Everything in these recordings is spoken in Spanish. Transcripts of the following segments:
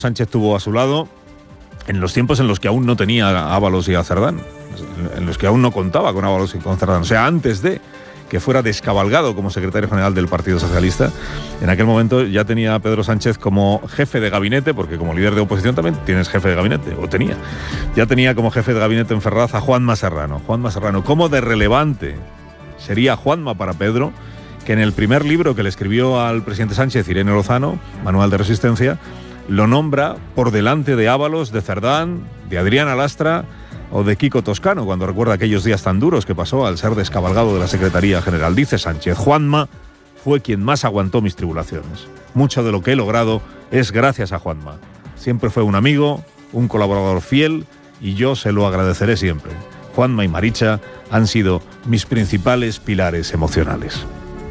Sánchez tuvo a su lado en los tiempos en los que aún no tenía a Ábalos y a Cerdán, en los que aún no contaba con Ábalos y con Cerdán, o sea, antes de que fuera descabalgado como secretario general del Partido Socialista. En aquel momento ya tenía a Pedro Sánchez como jefe de gabinete, porque como líder de oposición también tienes jefe de gabinete, o tenía. Ya tenía como jefe de gabinete en Ferraz a Juanma Serrano. Juanma Serrano, ¿cómo de relevante sería Juanma para Pedro, que en el primer libro que le escribió al presidente Sánchez, Irene Lozano, Manual de Resistencia, lo nombra por delante de Ábalos, de Cerdán, de Adriana Lastra o de Kiko Toscano, cuando recuerda aquellos días tan duros que pasó al ser descabalgado de la Secretaría General? Dice Sánchez: Juanma fue quien más aguantó mis tribulaciones. Mucho de lo que he logrado es gracias a Juanma. Siempre fue un amigo, un colaborador fiel, y yo se lo agradeceré siempre. Juanma y Maricha han sido mis principales pilares emocionales.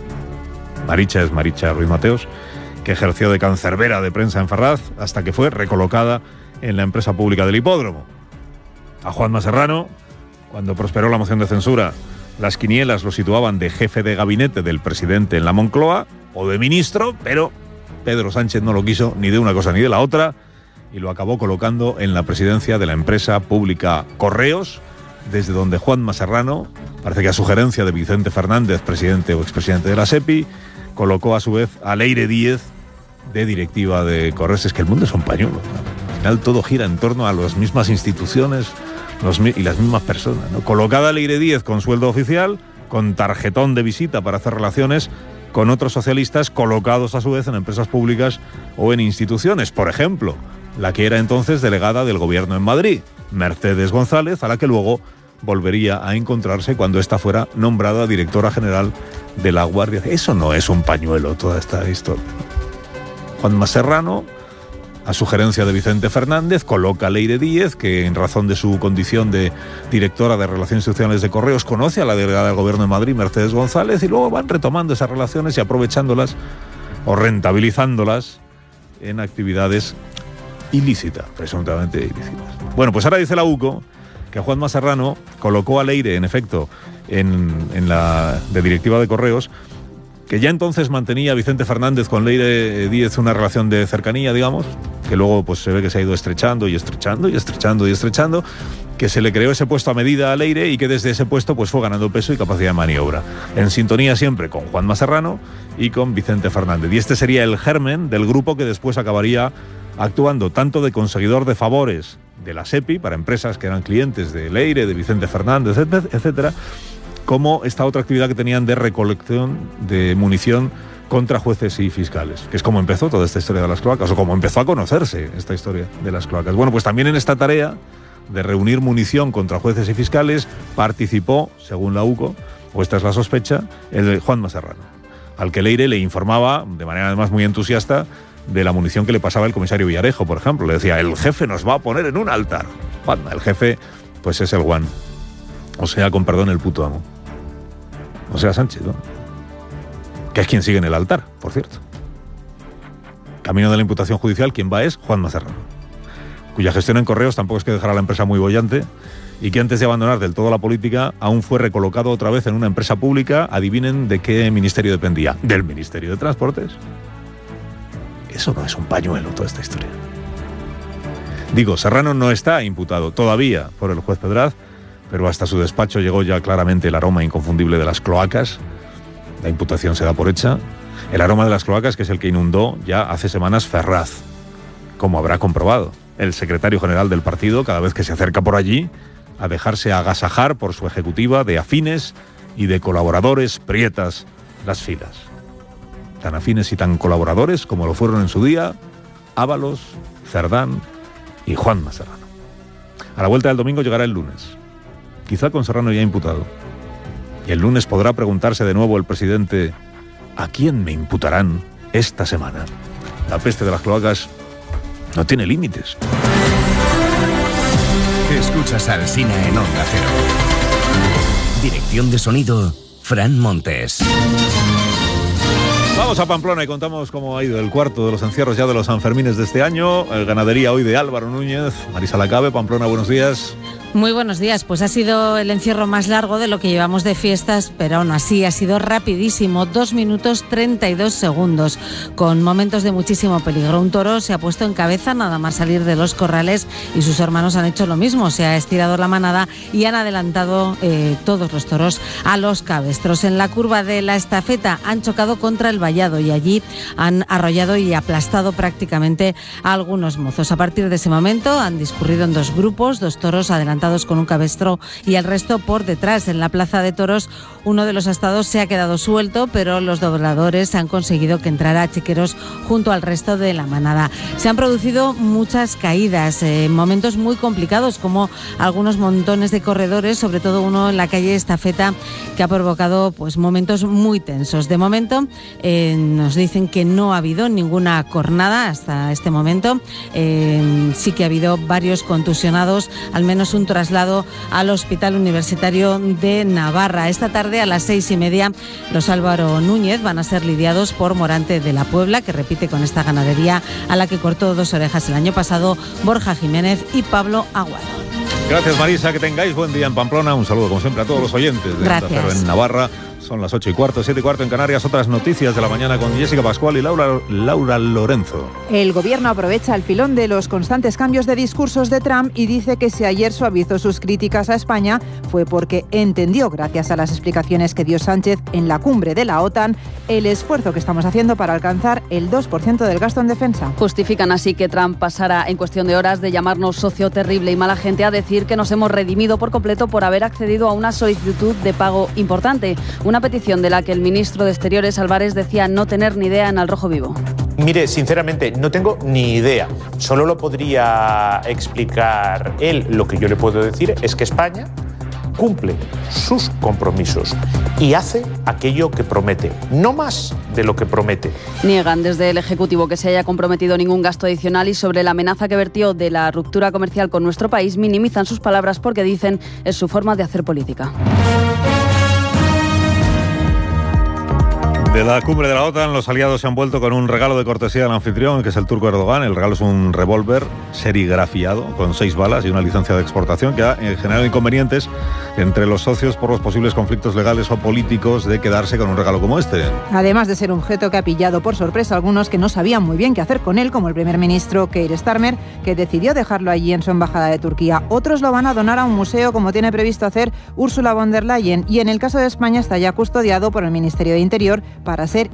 Maricha es Maricha Ruiz Mateos, que ejerció de cancerbera de prensa en Ferraz hasta que fue recolocada en la empresa pública del Hipódromo. A Juanma Serrano, cuando prosperó la moción de censura, las quinielas lo situaban de jefe de gabinete del presidente en la Moncloa o de ministro, pero Pedro Sánchez no lo quiso ni de una cosa ni de la otra y lo acabó colocando en la presidencia de la empresa pública Correos, desde donde Juanma Serrano, parece que a sugerencia de Vicente Fernández, presidente o expresidente de la SEPI, colocó a su vez a Leire Díez de directiva de Correos. Es que el mundo es un pañuelo, ¿no? Al final todo gira en torno a las mismas instituciones y las mismas personas, ¿no? Colocada Leire Díez con sueldo oficial, con tarjetón de visita para hacer relaciones con otros socialistas colocados a su vez en empresas públicas o en instituciones. Por ejemplo, la que era entonces delegada del gobierno en Madrid, Mercedes González, a la que luego volvería a encontrarse cuando ésta fuera nombrada directora general de la Guardia. Eso no es un pañuelo, toda esta historia. Juanma Serrano, a sugerencia de Vicente Fernández, coloca a Leire Díez, que en razón de su condición de directora de Relaciones Institucionales de Correos conoce a la delegada del Gobierno de Madrid, Mercedes González, y luego van retomando esas relaciones y aprovechándolas o rentabilizándolas en actividades ilícitas, presuntamente ilícitas. Bueno, pues ahora dice la UCO que Juanma Serrano colocó a Leire, en efecto, en la de directiva de Correos, que ya entonces mantenía Vicente Fernández con Leire Díez una relación de cercanía, digamos, que luego pues se ve que se ha ido estrechando y estrechando y estrechando y estrechando, que se le creó ese puesto a medida a Leire y que desde ese puesto pues fue ganando peso y capacidad de maniobra, en sintonía siempre con Juanma Serrano y con Vicente Fernández. Y este sería el germen del grupo que después acabaría actuando tanto de conseguidor de favores de la SEPI para empresas que eran clientes de Leire, de Vicente Fernández, etcétera, como esta otra actividad que tenían de recolección de munición contra jueces y fiscales, que es como empezó toda esta historia de las cloacas, o como empezó a conocerse esta historia de las cloacas. Bueno, pues también en esta tarea de reunir munición contra jueces y fiscales participó, según la UCO, o esta es la sospecha, el de Juanma Serrano, al que Leire le informaba, de manera además muy entusiasta, de la munición que le pasaba el comisario Villarejo, por ejemplo. Le decía: el jefe nos va a poner en un altar. Juanma, el jefe, pues es el Juan. O sea, con perdón, el puto amo. O sea, Sánchez, ¿no? Que es quien sigue en el altar, por cierto. Camino de la imputación judicial, quien va es Juanma Serrano, cuya gestión en Correos tampoco es que dejara la empresa muy bollante, y que antes de abandonar del todo la política aún fue recolocado otra vez en una empresa pública. Adivinen de qué ministerio dependía. Del Ministerio de Transportes. Eso no es un pañuelo, toda esta historia. Digo, Serrano no está imputado todavía por el juez Pedraz, pero hasta su despacho llegó ya claramente el aroma inconfundible de las cloacas. La imputación se da por hecha. El aroma de las cloacas, que es el que inundó ya hace semanas Ferraz, como habrá comprobado el secretario general del partido cada vez que se acerca por allí a dejarse agasajar por su ejecutiva de afines y de colaboradores prietas las filas. Tan afines y tan colaboradores como lo fueron en su día Ábalos, Cerdán y Juanma Serrano. A la vuelta del domingo llegará el lunes, quizá con Serrano ya imputado. Y el lunes podrá preguntarse de nuevo el presidente: ¿a quién me imputarán esta semana? La peste de las cloacas no tiene límites. Escuchas a Alsina en Onda Cero. Dirección de sonido, Fran Montes. Vamos a Pamplona y contamos cómo ha ido el cuarto de los encierros ya de los Sanfermines de este año. Ganadería hoy de Álvaro Núñez. Marisa Lacabe, Pamplona, buenos días. Muy buenos días. Pues ha sido el encierro más largo de lo que llevamos de fiestas, pero aún así ha sido rapidísimo, 2 minutos 32 segundos, con momentos de muchísimo peligro. Un toro se ha puesto en cabeza nada más salir de los corrales y sus hermanos han hecho lo mismo. Se ha estirado la manada y han adelantado todos los toros a los cabestros. En la curva de la estafeta han chocado contra el vallado y allí han arrollado y aplastado prácticamente a algunos mozos. A partir de ese momento han discurrido en 2 grupos, 2 toros adelantados con un cabestro y el resto por detrás. En la plaza de toros uno de los astados se ha quedado suelto, pero los dobladores han conseguido que entrara a chiqueros junto al resto de la manada. Se han producido muchas caídas, momentos muy complicados, como algunos montones de corredores, sobre todo uno en la calle Estafeta, que ha provocado pues momentos muy tensos. De momento nos dicen que no ha habido ninguna cornada hasta este momento. Sí que ha habido varios contusionados, al menos un traslado al Hospital Universitario de Navarra. Esta tarde a las 6:30 los Álvaro Núñez van a ser lidiados por Morante de la Puebla, que repite con esta ganadería a la que cortó 2 orejas el año pasado, Borja Jiménez y Pablo Aguado. Gracias, Marisa, que tengáis buen día en Pamplona. Un saludo como siempre a todos los oyentes de Onda Cero en Navarra. Son las 8:15, 7:15 en Canarias. Otras noticias de la mañana con Jessica Pascual y Laura Lorenzo. El gobierno aprovecha el filón de los constantes cambios de discursos de Trump y dice que si ayer suavizó sus críticas a España fue porque entendió, gracias a las explicaciones que dio Sánchez en la cumbre de la OTAN, el esfuerzo que estamos haciendo para alcanzar el 2% del gasto en defensa. Justifican así que Trump pasara en cuestión de horas de llamarnos socio terrible y mala gente a decir que nos hemos redimido por completo por haber accedido a una solicitud de pago importante. Una petición de la que el ministro de Exteriores, Álvarez, decía no tener ni idea en Al Rojo Vivo. Mire, sinceramente, no tengo ni idea. Solo lo podría explicar él. Lo que yo le puedo decir es que España cumple sus compromisos y hace aquello que promete, no más de lo que promete. Niegan desde el Ejecutivo que se haya comprometido ningún gasto adicional y sobre la amenaza que vertió de la ruptura comercial con nuestro país minimizan sus palabras porque dicen es su forma de hacer política. De la cumbre de la OTAN, los aliados se han vuelto con un regalo de cortesía del anfitrión, que es el turco Erdogan. El regalo es un revólver serigrafiado con 6 balas y una licencia de exportación que ha generado inconvenientes entre los socios por los posibles conflictos legales o políticos de quedarse con un regalo como este. Además de ser un objeto que ha pillado por sorpresa a algunos que no sabían muy bien qué hacer con él, como el primer ministro Keir Starmer, que decidió dejarlo allí en su embajada de Turquía. Otros lo van a donar a un museo, como tiene previsto hacer Ursula von der Leyen, y en el caso de España está ya custodiado por el Ministerio de Interior para ser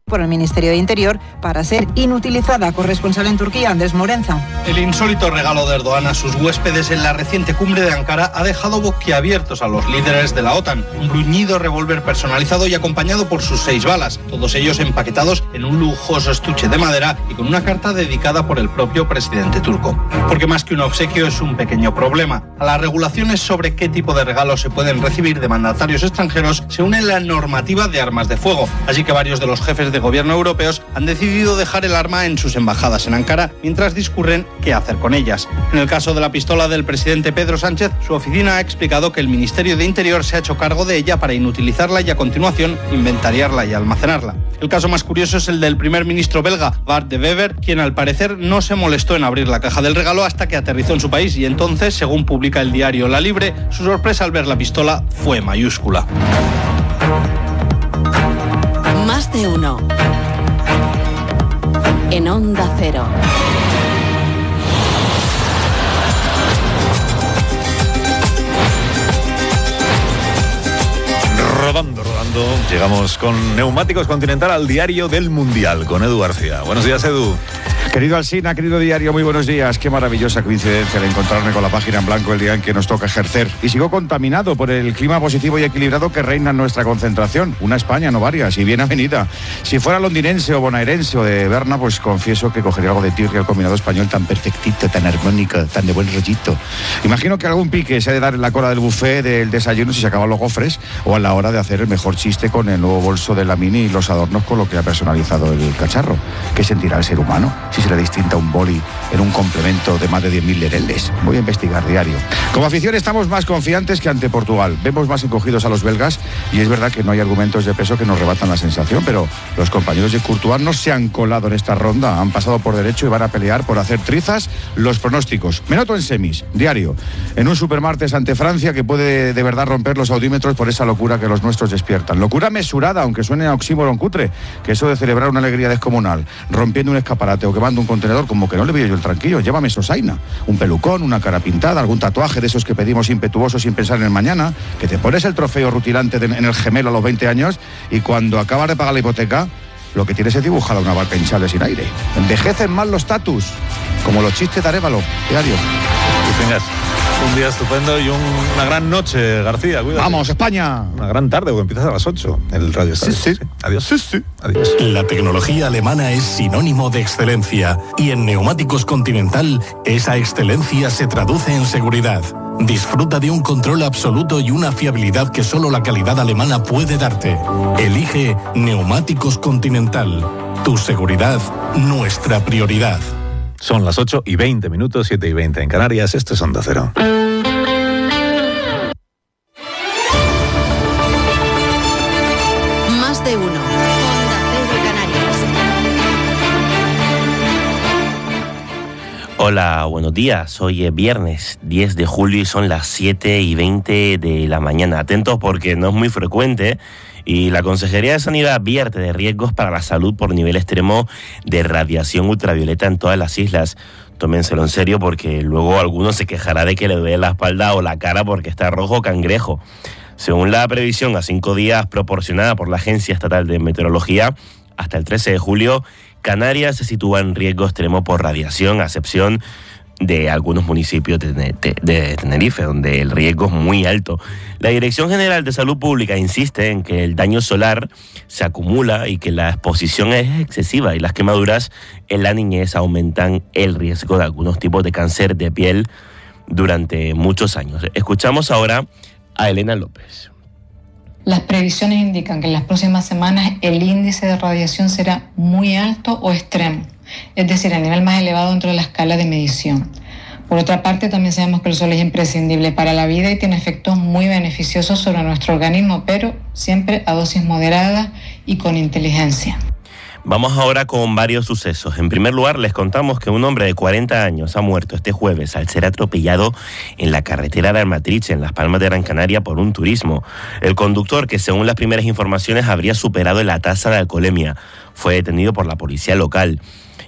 inutilizada. Corresponsal en Turquía, Andrés Morenza. El insólito regalo de Erdogan a sus huéspedes en la reciente cumbre de Ankara ha dejado boquiabiertos a los líderes de la OTAN. Un bruñido revólver personalizado y acompañado por sus 6 balas, todos ellos empaquetados en un lujoso estuche de madera y con una carta dedicada por el propio presidente turco. Porque más que un obsequio es un pequeño problema. A las regulaciones sobre qué tipo de regalos se pueden recibir de mandatarios extranjeros se une la normativa de armas de fuego. Así que varios de los jefes de gobierno europeos han decidido dejar el arma en sus embajadas en Ankara mientras discurren qué hacer con ellas. En el caso de la pistola del presidente Pedro Sánchez, su oficina ha explicado que el Ministerio de Interior se ha hecho cargo de ella para inutilizarla y a continuación inventariarla y almacenarla. El caso más curioso es el del primer ministro belga, Bart de Wever, quien al parecer no se molestó en abrir la caja del regalo hasta que aterrizó en su país y entonces, según publica el diario La Libre, su sorpresa al ver la pistola fue mayúscula. Más de uno. En Onda Cero. Rodando. Llegamos con Neumáticos Continental al diario del Mundial, con Edu García. Buenos días, Edu. Querido Alsina, querido diario, muy buenos días. Qué maravillosa coincidencia el encontrarme con la página en blanco el día en que nos toca ejercer. Y sigo contaminado por el clima positivo y equilibrado que reina en nuestra concentración. Una España, no varias, y bien avenida. Si fuera londinense o bonaerense o de Berna, pues confieso que cogería algo de tirria al combinado español tan perfectito, tan armónico, tan de buen rollito. Imagino que algún pique se ha de dar en la cola del buffet del desayuno si se acaban los gofres, o a la hora de hacer el mejor chiste con el nuevo bolso de la Mini y los adornos con lo que ha personalizado el cacharro. ¿Qué sentirá el ser humano si será distinta un boli en un complemento de más de 10.000 lereles. Voy a investigar, Diario. Como afición estamos más confiantes que ante Portugal. Vemos más encogidos a los belgas y es verdad que no hay argumentos de peso que nos rebatan la sensación, pero los compañeros de Courtois no se han colado en esta ronda, han pasado por derecho y van a pelear por hacer trizas los pronósticos. Me noto en semis, Diario, en un supermartes ante Francia que puede de verdad romper los audímetros por esa locura que los nuestros despiertan. Locura mesurada, aunque suene a oxímoron cutre, que eso de celebrar una alegría descomunal, rompiendo un escaparate o quemando un contenedor, como que no le veo yo el tranquillo. Llévame sosaina, un pelucón, una cara pintada, algún tatuaje de esos que pedimos impetuosos sin pensar en el mañana, que te pones el trofeo rutilante en el gemelo a los 20 años y cuando acabas de pagar la hipoteca, lo que tienes es dibujada una barca hinchable sin aire. Envejecen mal los tatus, como los chistes de Arévalo, Diario. Que tengas un día estupendo y una gran noche, García. Cuídate. ¡Vamos, España! Una gran tarde, porque empiezas a las 8 el Radio Estadio. Sí. Adiós. Sí. Adiós. La tecnología alemana es sinónimo de excelencia y en Neumáticos Continental esa excelencia se traduce en seguridad. Disfruta de un control absoluto y una fiabilidad que solo la calidad alemana puede darte. Elige Neumáticos Continental. Tu seguridad, nuestra prioridad. Son las 8:20, 7:20 en Canarias. Esto es Onda Cero. Más de uno. Onda Cero Canarias. Hola, buenos días. Hoy es viernes 10 de julio y son las 7:20 de la mañana. Atentos porque no es muy frecuente y la Consejería de Sanidad advierte de riesgos para la salud por nivel extremo de radiación ultravioleta en todas las islas. Tómenselo en serio porque luego alguno se quejará de que le duele la espalda o la cara porque está rojo cangrejo. Según la previsión a 5 días proporcionada por la Agencia Estatal de Meteorología, hasta el 13 de julio, Canarias se sitúa en riesgo extremo por radiación, a excepción de algunos municipios de Tenerife, donde el riesgo es muy alto. La Dirección General de Salud Pública insiste en que el daño solar se acumula y que la exposición es excesiva y las quemaduras en la niñez aumentan el riesgo de algunos tipos de cáncer de piel durante muchos años. Escuchamos ahora a Elena López. Las previsiones indican que en las próximas semanas el índice de radiación será muy alto o extremo, es decir, el nivel más elevado dentro de la escala de medición. Por otra parte, también sabemos que el sol es imprescindible para la vida y tiene efectos muy beneficiosos sobre nuestro organismo, pero siempre a dosis moderadas y con inteligencia. Vamos ahora con varios sucesos. En primer lugar, les contamos que un hombre de 40 años ha muerto este jueves al ser atropellado en la carretera de Almatriche, en Las Palmas de Gran Canaria, por un turismo. El conductor, que según las primeras informaciones habría superado la tasa de alcoholemia, fue detenido por la policía local.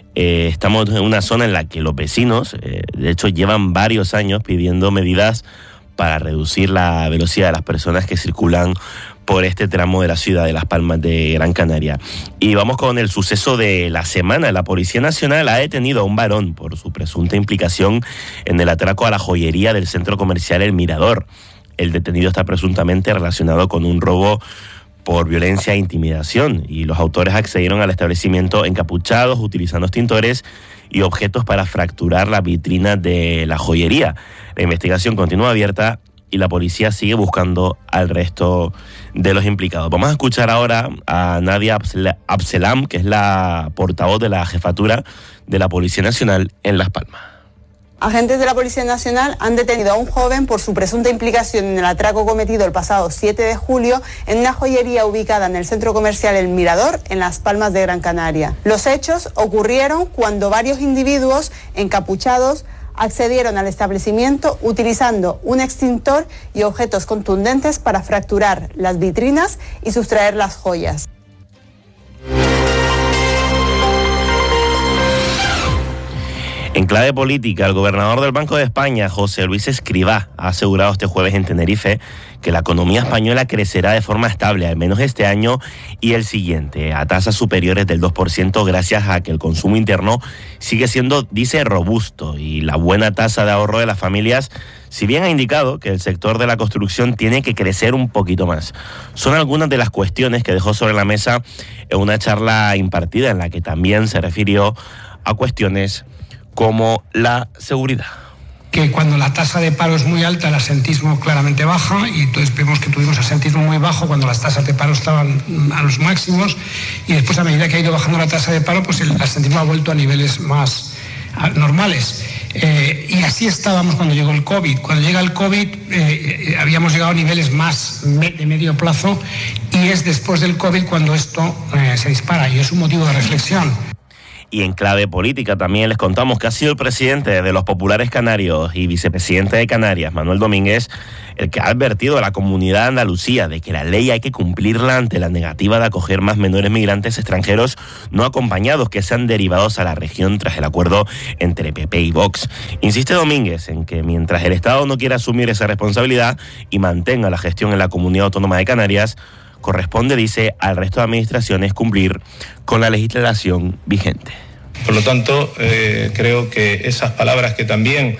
Estamos en una zona en la que los vecinos, de hecho, llevan varios años pidiendo medidas para reducir la velocidad de las personas que circulan por este tramo de la ciudad de Las Palmas de Gran Canaria. Y vamos con el suceso de la semana. La Policía Nacional ha detenido a un varón por su presunta implicación en el atraco a la joyería del centro comercial El Mirador. El detenido está presuntamente relacionado con un robo por violencia e intimidación y los autores accedieron al establecimiento encapuchados, utilizando extintores y objetos para fracturar la vitrina de la joyería. La investigación continúa abierta y la policía sigue buscando al resto de los implicados. Vamos a escuchar ahora a Nadia Abselam, que es la portavoz de la jefatura de la Policía Nacional en Las Palmas. Agentes de la Policía Nacional han detenido a un joven por su presunta implicación en el atraco cometido el pasado 7 de julio en una joyería ubicada en el centro comercial El Mirador, en Las Palmas de Gran Canaria. Los hechos ocurrieron cuando varios individuos encapuchados accedieron al establecimiento utilizando un extintor y objetos contundentes para fracturar las vitrinas y sustraer las joyas. En clave política, el gobernador del Banco de España, José Luis Escrivá, ha asegurado este jueves en Tenerife que la economía española crecerá de forma estable, al menos este año y el siguiente, a tasas superiores del 2%, gracias a que el consumo interno sigue siendo, dice, robusto, y la buena tasa de ahorro de las familias, si bien ha indicado que el sector de la construcción tiene que crecer un poquito más. Son algunas de las cuestiones que dejó sobre la mesa en una charla impartida en la que también se refirió a cuestiones como la seguridad. que cuando la tasa de paro es muy alta el absentismo claramente baja, y entonces vemos que tuvimos absentismo muy bajo cuando las tasas de paro estaban a los máximos, y después a medida que ha ido bajando la tasa de paro, pues el absentismo ha vuelto a niveles más normales. Y así estábamos cuando llegó el COVID. Cuando llega el COVID habíamos llegado a niveles más de medio plazo, y es después del COVID cuando esto se dispara, y es un motivo de reflexión. Y en clave política también les contamos que ha sido el presidente de los Populares Canarios y vicepresidente de Canarias, Manuel Domínguez, el que ha advertido a la comunidad de Andalucía de que la ley hay que cumplirla ante la negativa de acoger más menores migrantes extranjeros no acompañados que sean derivados a la región tras el acuerdo entre PP y Vox. Insiste Domínguez en que mientras el Estado no quiera asumir esa responsabilidad y mantenga la gestión en la Comunidad Autónoma de Canarias, corresponde, dice, al resto de administraciones cumplir con la legislación vigente. Por lo tanto, creo que esas palabras que también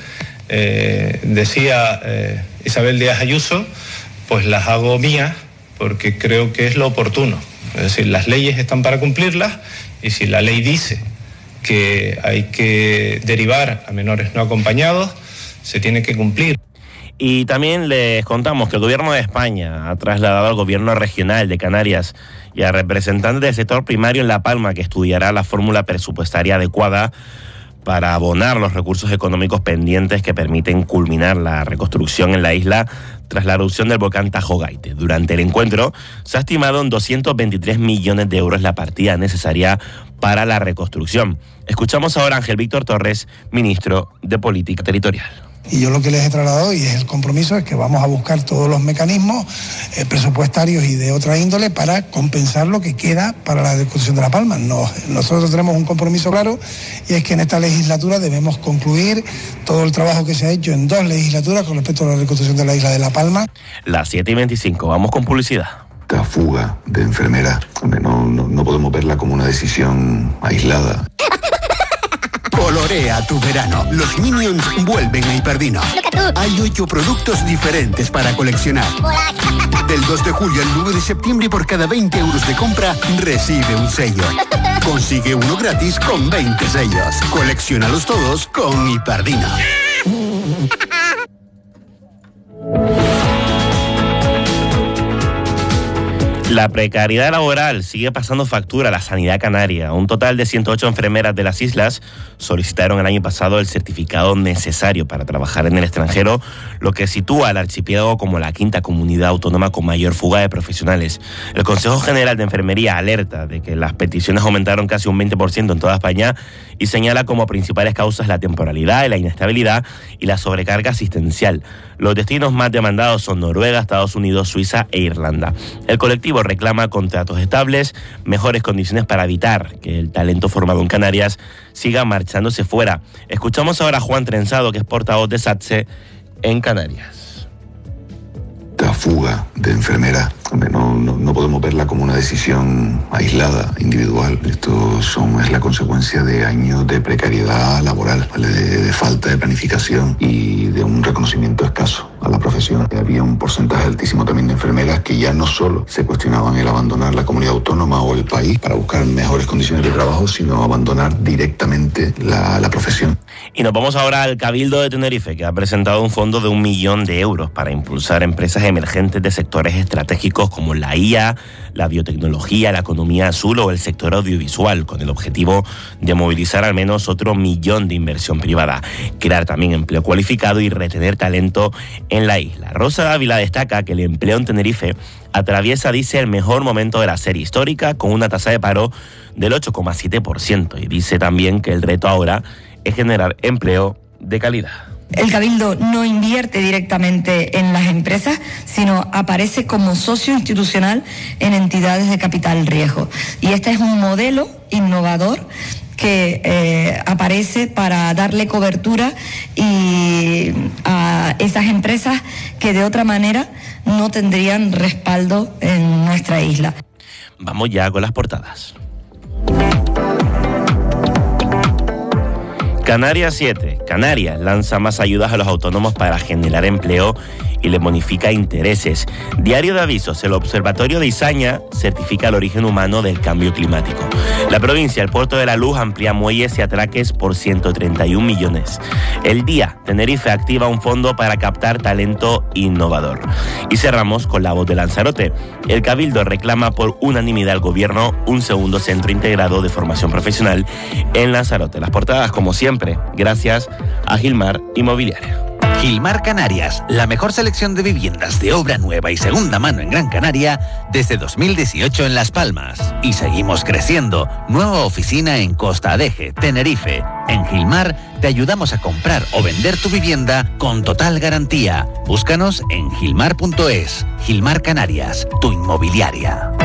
decía Isabel Díaz Ayuso, pues las hago mías porque creo que es lo oportuno. Es decir, las leyes están para cumplirlas, y si la ley dice que hay que derivar a menores no acompañados, se tiene que cumplir. Y también les contamos que el Gobierno de España ha trasladado al Gobierno regional de Canarias y a representantes del sector primario en La Palma que estudiará la fórmula presupuestaria adecuada para abonar los recursos económicos pendientes que permiten culminar la reconstrucción en la isla tras la erupción del volcán Tajo Gaite. Durante el encuentro se ha estimado en 223 millones de euros la partida necesaria para la reconstrucción. Escuchamos ahora a Ángel Víctor Torres, ministro de Política Territorial. Y yo lo que les he trasladado, y es el compromiso, es que vamos a buscar todos los mecanismos presupuestarios y de otra índole para compensar lo que queda para la reconstrucción de La Palma. Nosotros tenemos un compromiso claro, y es que en esta legislatura debemos concluir todo el trabajo que se ha hecho en 2 legislaturas con respecto a la reconstrucción de la isla de La Palma. Las 7:25, vamos con publicidad. Esta fuga de enfermeras, no podemos verla como una decisión aislada. Colorea tu verano. Los Minions vuelven a Hiperdino. Hay 8 productos diferentes para coleccionar. Del 2 de julio al 9 de septiembre, por cada 20 euros de compra, recibe un sello. Consigue uno gratis con 20 sellos. Colecciónalos todos con Hiperdino. La precariedad laboral sigue pasando factura a la sanidad canaria. Un total de 108 enfermeras de las islas solicitaron el año pasado el certificado necesario para trabajar en el extranjero, lo que sitúa al archipiélago como la 5ª comunidad autónoma con mayor fuga de profesionales. El Consejo General de Enfermería alerta de que las peticiones aumentaron casi un 20% en toda España y señala como principales causas la temporalidad y la inestabilidad y la sobrecarga asistencial. Los destinos más demandados son Noruega, Estados Unidos, Suiza e Irlanda. El colectivo reclama contratos estables, mejores condiciones para evitar que el talento formado en Canarias siga marchándose fuera. Escuchamos ahora a Juan Trenzado, que es portavoz de SATSE en Canarias. Esta fuga de enfermeras, no podemos verla como una decisión aislada, individual. Esto es la consecuencia de años de precariedad laboral, ¿vale? de falta de planificación y de un reconocimiento escaso a la profesión. Había un porcentaje altísimo también de enfermeras que ya no solo se cuestionaban el abandonar la comunidad autónoma o el país para buscar mejores condiciones de trabajo, sino abandonar directamente la profesión. Y nos vamos ahora al Cabildo de Tenerife, que ha presentado un fondo de 1 millón de euros para impulsar empresas emergentes de sectores estratégicos como la IA, la biotecnología, la economía azul o el sector audiovisual, con el objetivo de movilizar al menos otro 1 millón de inversión privada, crear también empleo cualificado y retener talento en la isla. Rosa Dávila destaca que el empleo en Tenerife atraviesa, dice, el mejor momento de la serie histórica, con una tasa de paro del 8,7%, y dice también que el reto ahora es generar empleo de calidad. El Cabildo no invierte directamente en las empresas, sino aparece como socio institucional en entidades de capital riesgo. Y este es un modelo innovador que aparece para darle cobertura a esas empresas que de otra manera no tendrían respaldo en nuestra isla. Vamos ya con las portadas. Canarias 7. Canarias lanza más ayudas a los autónomos para generar empleo y le bonifica intereses. Diario de avisos, el Observatorio de Izaña certifica el origen humano del cambio climático. La provincia, el Puerto de la Luz, amplía muelles y atraques por 131 millones. El Día, Tenerife activa un fondo para captar talento innovador. Y cerramos con La Voz de Lanzarote. El Cabildo reclama por unanimidad al gobierno un segundo centro integrado de formación profesional en Lanzarote. Las portadas, como siempre, gracias a Gilmar Inmobiliaria. Gilmar Canarias, la mejor selección de viviendas de obra nueva y segunda mano en Gran Canaria desde 2018 en Las Palmas. Y seguimos creciendo. Nueva oficina en Costa Adeje, Tenerife. En Gilmar te ayudamos a comprar o vender tu vivienda con total garantía. Búscanos en gilmar.es. Gilmar Canarias, tu inmobiliaria.